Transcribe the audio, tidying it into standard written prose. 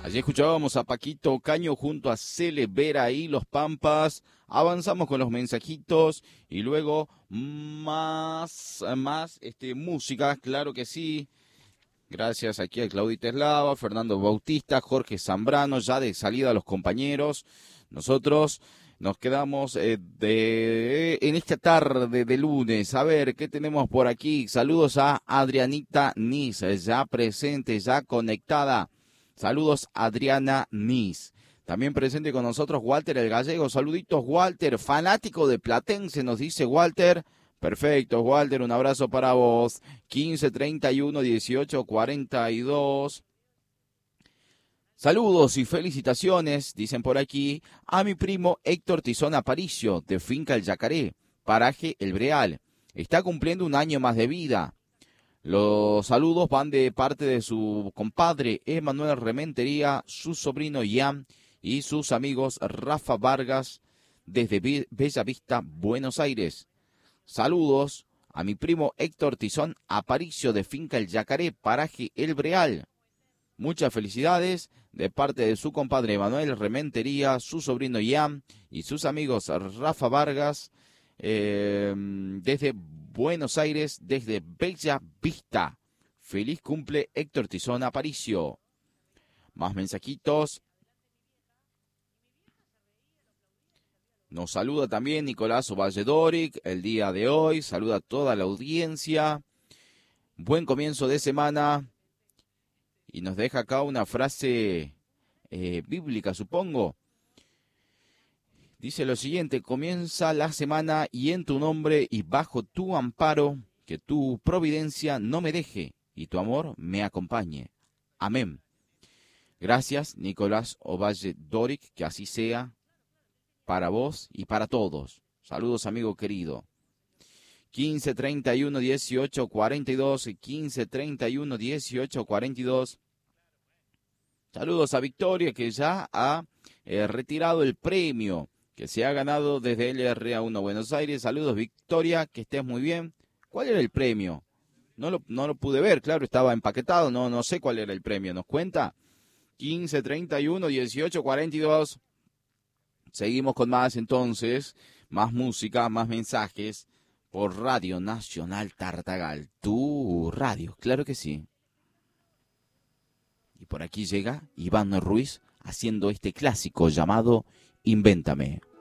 Allí escuchábamos a Paquito Caño junto a Cele Vera y Los Pampas. Avanzamos con los mensajitos y luego más música, claro que sí. Gracias aquí a Claudita Eslava, Fernando Bautista, Jorge Zambrano, ya de salida los compañeros. Nosotros nos quedamos en esta tarde de lunes. A ver, ¿qué tenemos por aquí? Saludos a Adrianita Nis, ya presente, ya conectada. Saludos Adriana Nis. También presente con nosotros Walter el Gallego. Saluditos Walter, fanático de Platense, nos dice Walter. Perfecto, Walter, un abrazo para vos. 15-31-18-42. Saludos y felicitaciones, dicen por aquí, a mi primo Héctor Tizón Aparicio, de Finca El Yacaré, paraje El Breal. Está cumpliendo un año más de vida. Los saludos van de parte de su compadre Emanuel Rementería, su sobrino Ian y sus amigos Rafa Vargas desde Bella Vista, Buenos Aires. Saludos a mi primo Héctor Tizón Aparicio de Finca El Yacaré, paraje El Breal. Muchas felicidades de parte de su compadre Emanuel Rementería, su sobrino Ian y sus amigos Rafa Vargas desde Buenos Aires, desde Bella Vista. Feliz cumple Héctor Tizón Aparicio. Más mensajitos. Nos saluda también Nicolás Ovalledoric el día de hoy. Saluda a toda la audiencia. Buen comienzo de semana. Y nos deja acá una frase bíblica, supongo. Dice lo siguiente: comienza la semana y en tu nombre y bajo tu amparo, que tu providencia no me deje y tu amor me acompañe. Amén. Gracias, Nicolás Ovalledoric, que así sea para vos y para todos. Saludos, amigo querido. 15-31-18-42, 15-31-18-42. Saludos a Victoria, que ya ha retirado el premio que se ha ganado desde LRA1 Buenos Aires. Saludos, Victoria, que estés muy bien. ¿Cuál era el premio? No lo pude ver, claro, estaba empaquetado, no sé cuál era el premio. ¿Nos cuenta? 15-31-18-42. Seguimos con más entonces, más música, más mensajes por Radio Nacional Tartagal. Tu radio, claro que sí. Y por aquí llega Iván Ruiz haciendo este clásico llamado Invéntame.